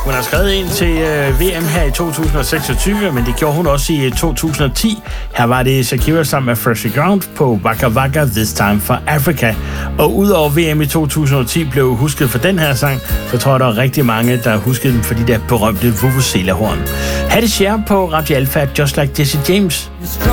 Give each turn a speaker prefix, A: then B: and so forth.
A: Hun har skrevet ind til VM her i 2026, men det gjorde hun også i 2010. Her var det Shakira sammen med Fresh Ground på Waka Waka This Time for Africa. Og udover VM i 2010 blev husket for den her sang, så tror jeg, der er rigtig mange, der huskede den for de der berømte vuvuzela-horn. Hattie Cher på Radio Alpha, Just Like Jesse James.